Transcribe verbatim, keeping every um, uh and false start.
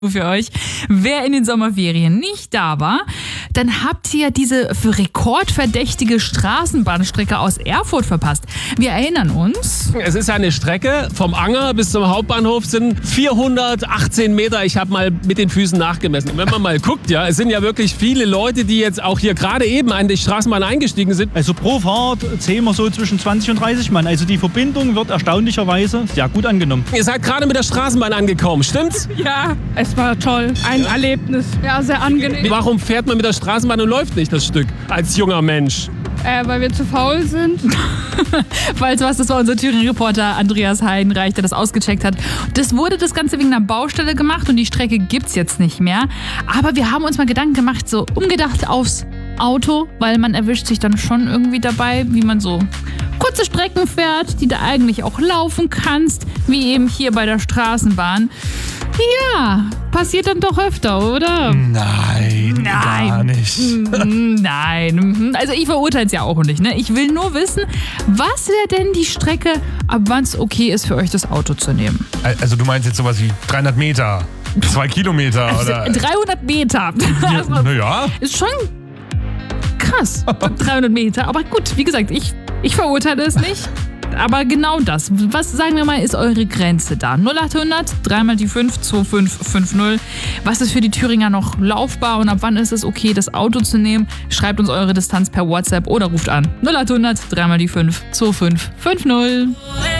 für euch. Wer in den Sommerferien nicht da war, dann habt ihr diese für rekordverdächtige Straßenbahnstrecke aus Erfurt verpasst. Wir erinnern uns. Es ist eine Strecke vom Anger bis zum Hauptbahnhof sind vierhundertachtzehn Meter. Ich habe mal mit den Füßen nachgemessen. Und wenn man mal guckt, ja, es sind ja wirklich viele Leute, die jetzt auch hier gerade eben an die Straßenbahn eingestiegen sind. Also pro Fahrt zählen wir so zwischen zwanzig und dreißig Mann. Also die Verbindung wird erstaunlicherweise sehr gut angenommen. Ihr seid gerade mit der Straßenbahn angekommen, stimmt's? Ja, es war toll. Ein ja. Erlebnis. Ja, sehr angenehm. Warum fährt man mit der Straßenbahn und läuft nicht das Stück als junger Mensch? Äh, weil wir zu faul sind. Falls was, das war unser Thüringen-Reporter Andreas Heidenreich, der das ausgecheckt hat. Das wurde das Ganze wegen einer Baustelle gemacht und die Strecke gibt's jetzt nicht mehr. Aber wir haben uns mal Gedanken gemacht, so umgedacht aufs Auto, weil man erwischt sich dann schon irgendwie dabei, wie man so kurze Strecken fährt, die du eigentlich auch laufen kannst, wie eben hier bei der Straßenbahn. Ja, passiert dann doch öfter, oder? Nein, Nein. gar nicht. Nein, also ich verurteile es ja auch nicht. Ne? Ich will nur wissen, was wäre denn die Strecke, ab wann es okay ist für euch das Auto zu nehmen? Also du meinst jetzt sowas wie dreihundert Meter, zwei Kilometer oder? dreihundert Meter. Ja, naja. Ist schon krass, dreihundert Meter. Aber gut, wie gesagt, ich, ich verurteile es nicht. Aber genau das, was, sagen wir mal, ist eure Grenze da? null acht hundert, dreimal die fünf, zwei fünf fünf null. Was ist für die Thüringer noch laufbar und ab wann ist es okay, das Auto zu nehmen? Schreibt uns eure Distanz per WhatsApp oder ruft an. null acht hundert, dreimal die fünf, zwei fünf fünf null.